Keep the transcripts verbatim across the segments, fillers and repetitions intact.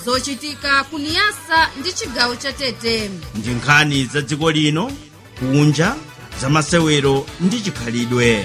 zochitika kuniyasa ndi chigawo cha Tete, ndi nkhani za dziko lino kunja za masewero ndi chikhalidwe.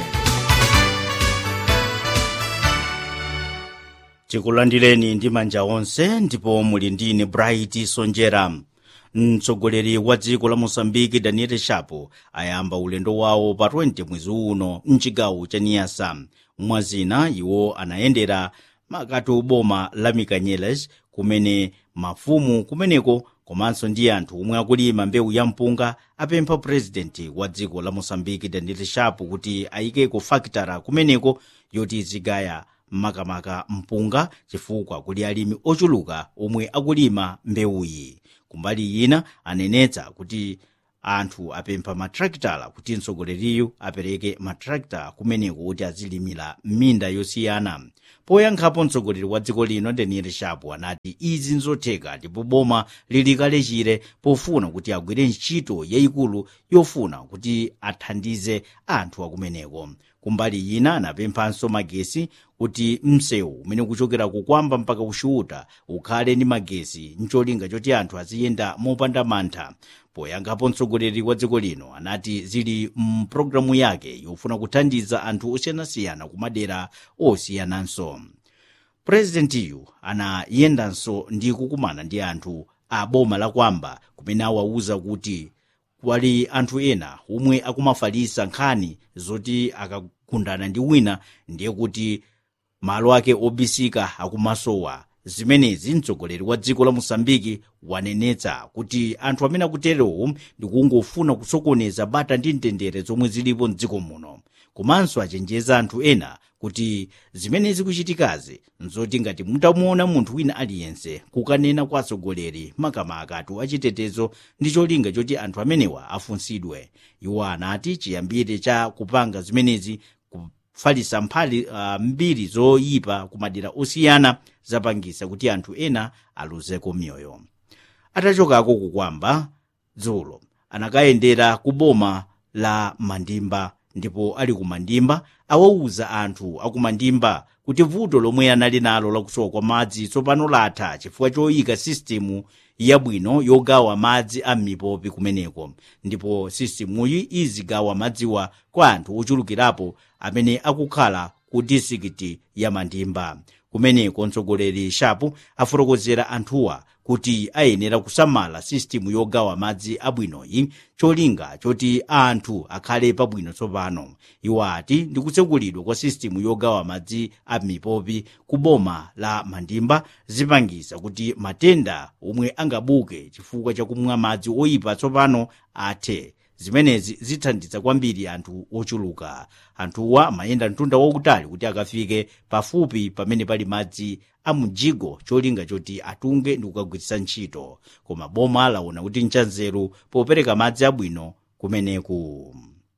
Tikulandireni ndi manja onse ndipo muli ndine Bright Sonjera. Mtsogoleri wa dziko la Mozambique Daniel Chapo ayamba ulendo wawo pa ishirini mwezi uno mchigawo cha Niassa. Mwazina iwo anayendera makatu boma la Mikanyelas kumene mafumu kumeneko komanso ndi anthu omwe akulima mbewu ya mpunga apempha president wa dziko la Mozambique Daniel Chapo kuti ayikeko fakitara kumeneko yoti zigaya makamaka mpunga chifukwa kuli alimi ochuluka omwe akulima mbewuyi. Kumbali ina anenetsa kuti anthu apempha matraktala kuti mtsogoleriyu apereke matraktala kumeneko kuti azilimira minda yosiyana. Poyankhapo mtsogoleri wa dziko lino Daniel Chapo anati izi nzotheka ndipo boma lili kalechire pofuna kuti agwire ntchito yayikulu yofuna kuti athandize anthu akumeneko. Kumbali ina anapemphanso magesi kuti msewu umene kuchokera kukwamba mpaka kushuta ukhale ndi magesi ncholinga choti anthu aziyenda mopanda mantha. Poyankhapo mtsogoleri wa dziko lino anati zili mpulogalamu yake yofuna kuthandiza anthu osiyanasiyana kumadera osiyananso. Presidentiyu anayendanso ndi kukumana ndi anthu a boma la Kwamba kumene awawuza kuti wali anthu ena omwe akumafalisa nkhani zoti akagundana ndi wina ndiye kuti malo ake obisika akumasowa. Zimenezi mtsogoleri wa dziko la Mozambique wanenetsa kuti anthu amene akuterewo ndikungofuna kusokoneza bata ndi mtendere zomwe zilipo mdziko muno. Komanso achenjeza anthu ena kuti zimenezi kuchitikazi nzoti ngati mutamuona munthu wina aliyense kukanena kwa atsogoleri makamaka atu achitetezo ndi cholinga choti anthu amenewa afunsidwe. Iwo anati chiyambire cha kupanga zimenezi kufalisa mphali uh, mbiri zoyipa kumadera osiyana zapangisa kuti anthu ena aluzeko miyoyo. Atachokako kukwamba dzulo anakayendera ku boma la Mandimba ndipo ali ku Mandimba awauza anthu aku Mandimba kuti vuto lomwe anali nalo lakusowa kwa madzi tsopano latha chifukwa choyika sistemu yabwino yogawa madzi a mipopi kumeneko, ndipo sistemuyi izigawa madziwa kwa anthu ochulukirapo amene akukhala ku distrikiti ya Mandimba. Kumeneko mtsogoleri Chapo afotokozera anthuwa kuti ayenera kusamala sistemu yogawa madzi abwinoyi cholinga choti anthu akhale pabwino tsopano. Iwo ati ndikutsekulidwa kwa sistemu yogawa madzi a mipopi ku boma la Mandimba zipangisa kuti matenda omwe angabuke chifukwa chakumwa madzi oyipa tsopano athe. Zimenezi zithandiza kwambiri anthu ochuluka. Anthuwa amayenda mtunda waukutali kuti akafike pafupi pamene pali madzi a mjigo cholinga choti atunge ndi kukagwiritsa ntchito, koma boma laona kuti nchanzeru popereka madzi abwino kumeneku.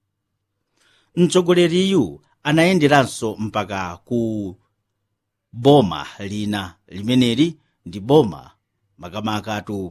Mtsogoleriyu anayenderanso mpaka ku boma lina limeneli ndi boma makamakatu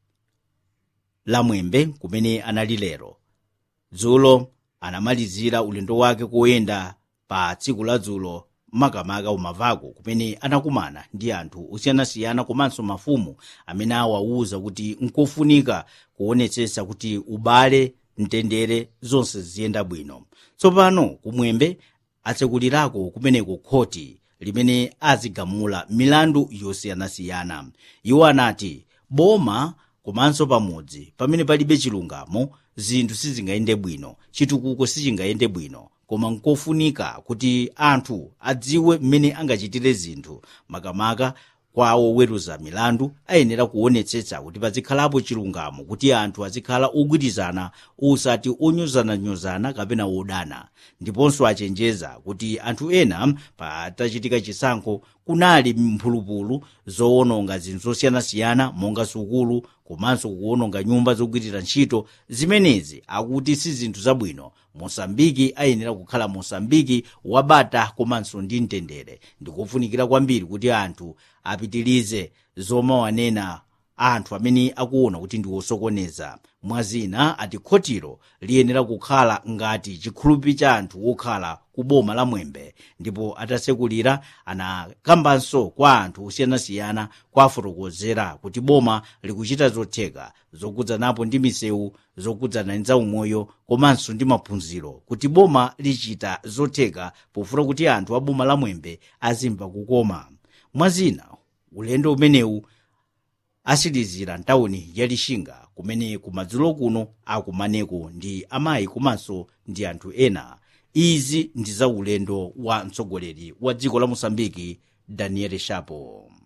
la Mwembe kumene anali lero. Dzulo anamalizira ulendo wake kuyenda pa tsiku la dzulo makamaka umavako kumene anakumana ndi anthu osiyanasiyana komanso mafumu amene awawuza kuti nkofunika kuonetsetsa kuti ubale mtendere zonse ziyenda bwino. Tsopano kumwembe atsekulirako kumeneko khoti limene azigamula milandu yosiyanasiyana. Iwo anati boma komanso pamodzi pamene palibe chilungamo zinthu sizingayende bwino, chitukuko sichingayende bwino, koma nkofunika kuti anthu adziwe mmene angachitire zinthu. Makamaka kwa oweruza milandu ayenera kuonetsetsa kuti pazikhalapo chilungamo, kuti anthu azikhala ogwirizana osati onyozananyozana kapena odana. Ndiponso achenjeza kuti anthu ena patachitika chisankho kunali mphulupulu zoononga zinthu zosiyanasiyana monga sukulu komanso kuononga nyumba zogwirira ntchito. Zimenezi akuti si zinthu zabwino. Mozambiki ayenera kukhala Mozambiki wabata komanso ndi mtendere. Ndikufunikira kwambiri kuti anthu apitilize zoma wanena anthu amene akuona kuti ndi osokoneza. Mwazina ati khotiro liyenera kukhala ngati chikhulupi cha anthu wokhala ku boma la Mwembe, ndipo atasekulira anakambanso kwa anthu osiyanasiyana kwafotokozera kuti boma likuchita zotheka zokudzanapo ndi misewu, zokudzana ndi zaumoyo komanso ndi maphunziro, kuti boma lichita zotheka pofuna kuti anthu a boma la Mwembe azimva kukoma. Mwazina ulendo umenewu asilizira ntawuni ya Lixinga, kumene kumadzulo kuno akumaneko ndi amayi komanso ndi anthu ena. Izi ndi za ulendo wa mtsogoleri wa dziko la Mosambiki Daniel Chapo.